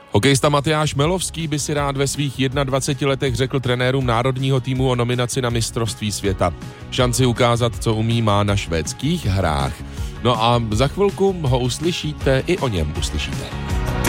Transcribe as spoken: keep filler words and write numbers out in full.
Hokejista Matyáš Melovský by si rád ve svých dvaceti jedné letech řekl trenérům národního týmu o nominaci na mistrovství světa. Šanci ukázat, co umí, má na švédských hrách. No a za chvilku ho uslyšíte, i o něm uslyšíte.